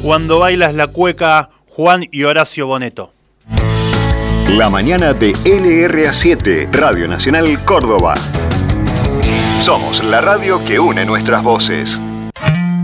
Cuando bailas la cueca, Juan y Horacio Boneto. La mañana de LRA7, Radio Nacional Córdoba. Somos la radio que une nuestras voces.